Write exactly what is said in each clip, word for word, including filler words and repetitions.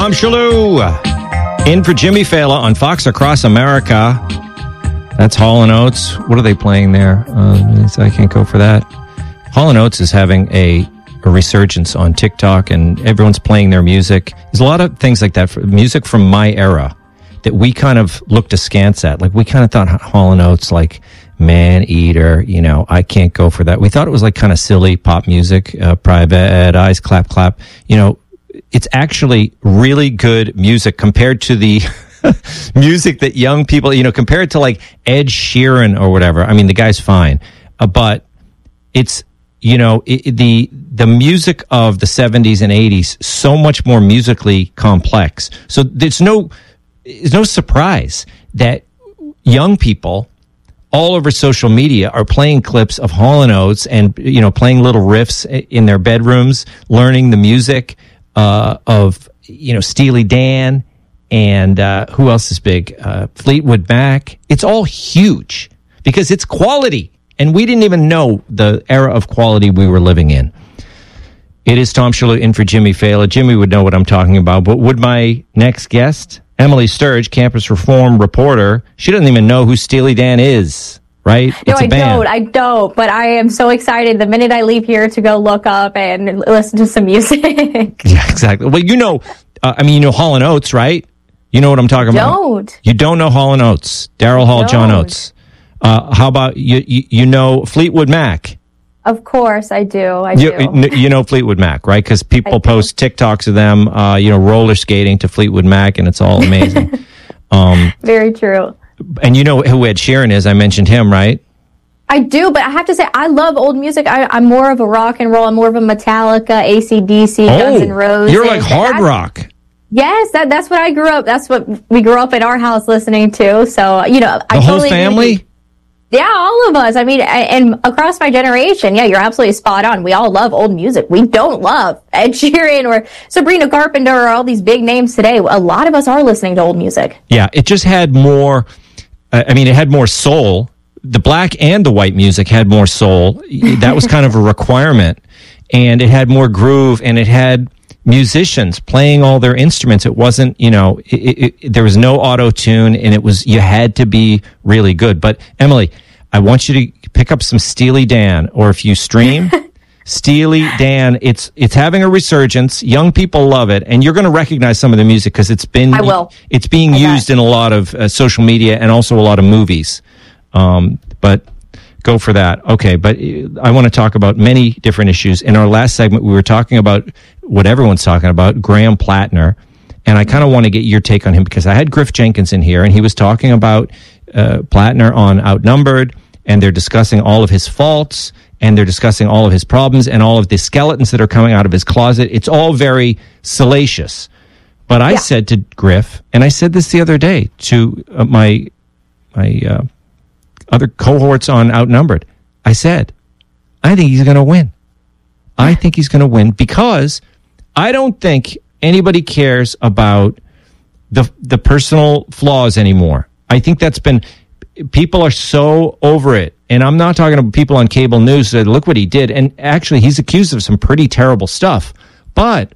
Tom Shalhoub in for Jimmy Fallon on Fox Across America. That's Hall and Oates. What are they playing there? Uh, I can't go for that. Hall and Oates is having a, a resurgence on TikTok, and everyone's playing their music. There's a lot of things like that, for music from my era, that we kind of looked askance at. Like, we kind of thought Hall and Oates, like, Man Eater, you know, I can't go for that. We thought it was like kind of silly pop music, uh, Private Eyes, Clap Clap. You know, it's actually really good music compared to the music that young people, you know, compared to like Ed Sheeran or whatever. I mean, the guy's fine, uh, but it's, you know, it, the the music of the seventies and eighties, so much more musically complex. So there's no, there's no surprise that young people all over social media are playing clips of Hall and Oates and, you know, playing little riffs in their bedrooms, learning the music uh, of, you know, Steely Dan and uh, who else is big? Uh, Fleetwood Mac. It's all huge because it's quality. And we didn't even know the era of quality we were living in. It is Tom Shalhoub in for Jimmy Fallon. Jimmy would know what I'm talking about, but would my next guest? Emily Sturge, campus reform reporter. She doesn't even know who Steely Dan is, right? No, it's a I band. don't. I don't. But I am so excited the minute I leave here to go look up and listen to some music. Yeah, exactly. Well, you know, uh, I mean, you know Hall and Oates, right? You know what I'm talking about? Don't. You don't know Hall and Oates. Daryl Hall, Don't. John Oates. Uh, how about you, you? You know Fleetwood Mac? Of course, I do. I you, do. You know Fleetwood Mac, right? Because people post TikToks of them, uh, you know, roller skating to Fleetwood Mac, and it's all amazing. um, Very true. And you know who Ed Sheeran is? I mentioned him, right? I do, but I have to say, I love old music. I, I'm more of a rock and roll. I'm more of a Metallica, A C D C, oh, Guns N' Roses. You're like hard rock. Yes, that, that's what I grew up. That's what we grew up in our house listening to. So, you know, the I whole totally family. Agree. Yeah, all of us. I mean, and across my generation, yeah, you're absolutely spot on. We all love old music. We don't love Ed Sheeran or Sabrina Carpenter or all these big names today. A lot of us are listening to old music. Yeah, it just had more, uh, I mean, it had more soul. The black and the white music had more soul. That was kind of a requirement. And it had more groove, and it had musicians playing all their instruments. It wasn't, you know, it, it, it, there was no auto-tune, and it was, you had to be really good. But Emily, I want you to pick up some Steely Dan, or if you stream Steely Dan, it's it's having a resurgence. Young people love it, and you're going to recognize some of the music because it's been I will. It's being I used bet. in a lot of uh, social media and also a lot of movies. Um, but go for that. Okay, but I want to talk about many different issues. In our last segment, we were talking about what everyone's talking about, Graham Plattner, and I kind of want to get your take on him because I had Griff Jenkins in here, and he was talking about uh, Plattner on Outnumbered, and they're discussing all of his faults, and they're discussing all of his problems and all of the skeletons that are coming out of his closet. It's all very salacious. But I yeah. said to Griff, and I said this the other day to uh, my my uh, other cohorts on Outnumbered, I said, I think he's going to win. I think he's going to win because I don't think anybody cares about the the personal flaws anymore. I think that's been... People are so over it. And I'm not talking about people on cable news that look what he did. And actually, he's accused of some pretty terrible stuff. But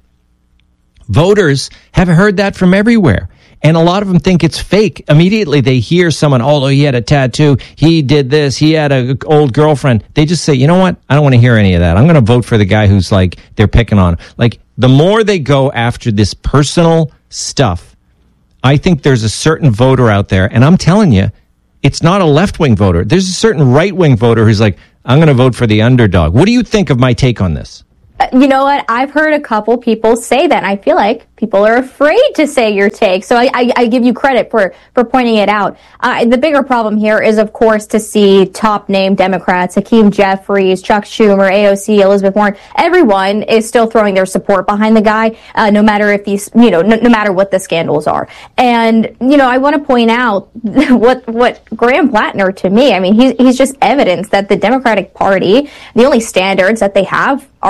voters have heard that from everywhere. And a lot of them think it's fake. Immediately, they hear someone, oh, he had a tattoo. He did this. He had an old girlfriend. They just say, you know what? I don't want to hear any of that. I'm going to vote for the guy who's like, they're picking on. Like, the more they go after this personal stuff, I think there's a certain voter out there. And I'm telling you, it's not a left-wing voter. There's a certain right-wing voter who's like, I'm going to vote for the underdog. What do you think of my take on this? You know what? I've heard a couple people say that. And I feel like people are afraid to say your take. So I, I, I give you credit for, for pointing it out. Uh, the bigger problem here is, of course, to see top-name Democrats, Hakeem Jeffries, Chuck Schumer, A O C, Elizabeth Warren. Everyone is still throwing their support behind the guy, uh, no matter if these, you know, no, no matter what the scandals are. And, you know, I want to point out what, what Graham Plattner, to me, I mean, he's, he's just evidence that the Democratic Party, the only standards that they have are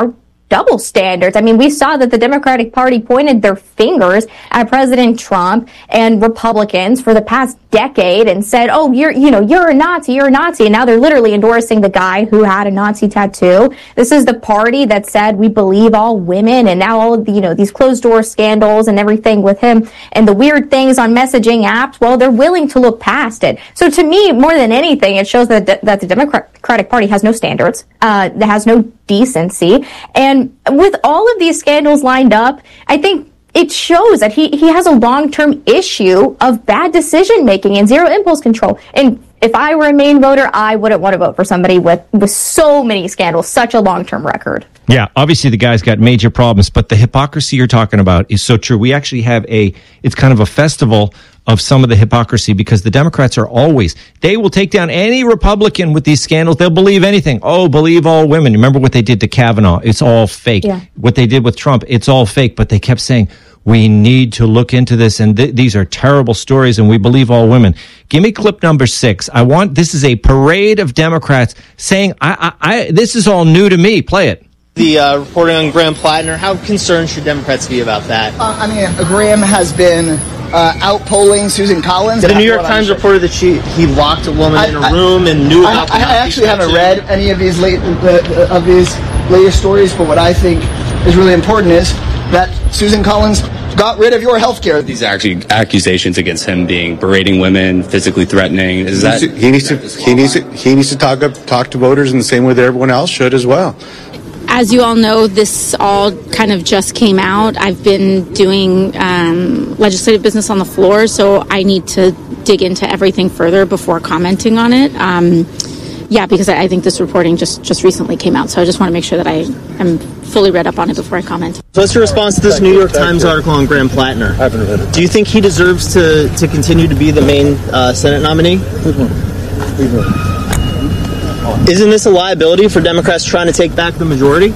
double standards. I mean, we saw that the Democratic Party pointed their fingers at President Trump and Republicans for the past decade and said, oh, you're, you know, you're a Nazi, you're a Nazi. And now they're literally endorsing the guy who had a Nazi tattoo. This is the party that said we believe all women, and now all of the, you know, these closed door scandals and everything with him and the weird things on messaging apps. Well, they're willing to look past it. So to me, more than anything, it shows that, that the Democratic Party has no standards, uh, that has no decency. And with all of these scandals lined up, I think it shows that he, he has a long-term issue of bad decision-making and zero impulse control. And if I were a Maine voter, I wouldn't want to vote for somebody with, with so many scandals, such a long-term record. Yeah, obviously the guy's got major problems, but the hypocrisy you're talking about is so true. We actually have a, it's kind of a festival of some of the hypocrisy, because the Democrats are always, they will take down any Republican with these scandals. They'll believe anything. Oh, believe all women. Remember what they did to Kavanaugh? It's all fake. Yeah. What they did with Trump, it's all fake. But they kept saying, we need to look into this, and th- these are terrible stories, and we believe all women. Give me clip number six. I want, this is a parade of Democrats saying, I, I, I this is all new to me. Play it. The uh, reporting on Graham Plattner, how concerned should Democrats be about that? Uh, I mean, Graham has been uh, out-polling Susan Collins. The New York Times reported that she he locked a woman I, in a I, room and knew I, about I, the I actually haven't read any of these late uh, of these latest stories, but what I think is really important is that Susan Collins got rid of your health care. These are actually accusations against him being berating women, physically threatening. Is that he needs to he needs to he needs to talk up talk to voters in the same way that everyone else should as well. As you all know, this all kind of just came out. I've been doing um, legislative business on the floor, so I need to dig into everything further before commenting on it. Um, yeah, because I think this reporting just, just recently came out, so I just want to make sure that I am fully read up on it before I comment. So what's your response to this New York Times article on Graham Plattner? I haven't read it. Do you think he deserves to, to continue to be the Maine uh, Senate nominee? Which one? Which one? Isn't this a liability for Democrats trying to take back the majority?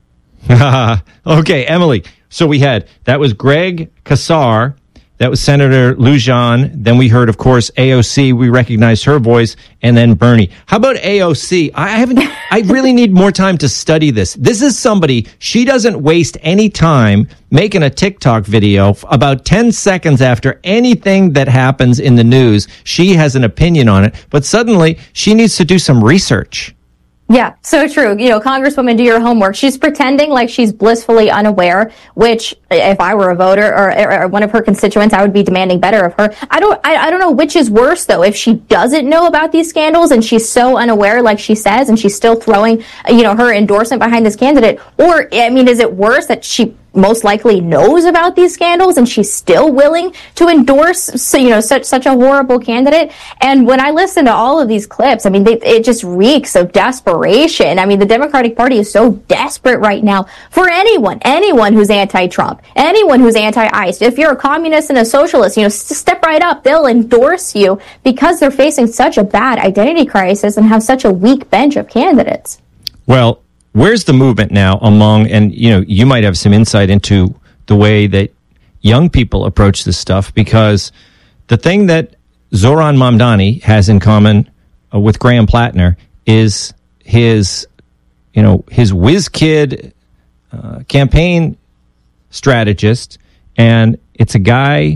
Okay, Emily. So we had, that was Greg Casar. That was Senator Lujan. Then we heard, of course, A O C. We recognized her voice. And then Bernie. How about A O C? I haven't, I really need more time to study this. This is somebody, she doesn't waste any time making a TikTok video about ten seconds after anything that happens in the news. She has an opinion on it, but suddenly she needs to do some research. Yeah, so true. You know, Congresswoman, do your homework. She's pretending like she's blissfully unaware, which if I were a voter or, or one of her constituents, I would be demanding better of her. I don't, I, I don't know which is worse though. If she doesn't know about these scandals and she's so unaware, like she says, and she's still throwing, you know, her endorsement behind this candidate, or, I mean, is it worse that she most likely knows about these scandals and she's still willing to endorse, so, you know, such such a horrible candidate? And when I listen to all of these clips, I mean, they, it just reeks of desperation. I mean, the Democratic Party is so desperate right now for anyone, anyone who's anti-Trump, anyone who's anti-ICE. If you're a communist and a socialist, you know, step right up. They'll endorse you because they're facing such a bad identity crisis and have such a weak bench of candidates. Well, where's the movement now among, and you know, you might have some insight into the way that young people approach this stuff, because the thing that Zoran Mamdani has in common uh, with Graham Plattner is his, you know, his whiz kid uh, campaign strategist, and it's a guy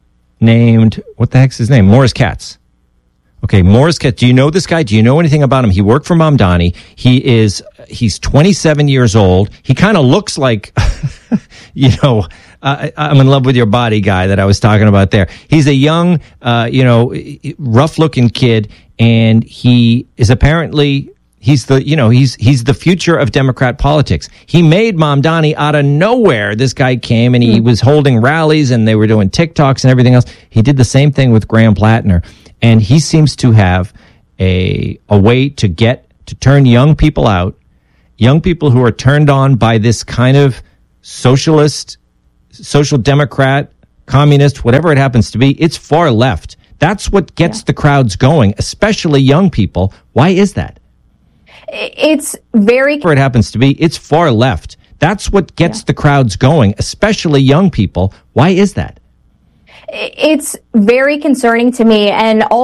named, what the heck's his name? Morris Katz. Okay, Morris Katz. Do you know this guy? Do you know anything about him? He worked for Mamdani. He is, he's twenty-seven years old. He kind of looks like, you know, uh, I'm in love with your body guy that I was talking about there. He's a young, uh, you know, rough looking kid, and he is apparently, he's the, you know, he's, he's the future of Democrat politics. He made Mamdani out of nowhere. This guy came and he mm. was holding rallies and they were doing TikToks and everything else. He did the same thing with Graham Plattner. And he seems to have a a way to get, to turn young people out, young people who are turned on by this kind of socialist, social democrat, communist, whatever it happens to be. It's far left. That's what gets yeah. the crowds going, especially young people. Why is that? It's very... Whatever it happens to be, it's far left. That's what gets yeah. the crowds going, especially young people. Why is that? It's very concerning to me, and all